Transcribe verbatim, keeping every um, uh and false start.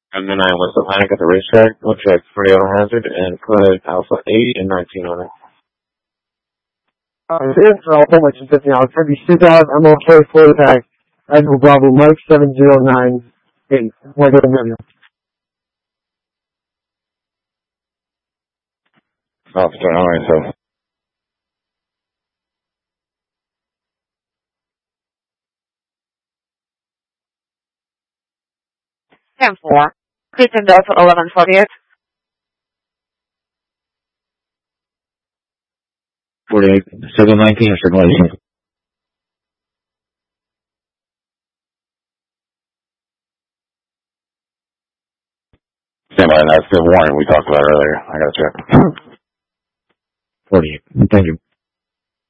And then I am with Atlantic at the racetrack. We'll check for the auto hazard and put Alpha eight and nineteen on it. Uh, it's for Alpha Mike fifty now. It's going to be Six out M L K four attack. Admiral Bravo Mike seven zero nine eight. Like a million. Officer, alright, so. ten four. Clinton Delta eleven forty-eight. forty-eight. Signal nineteen or signal eighteen? Stand by, that's the warning we talked about earlier. I gotta check. forty-eight. Thank you.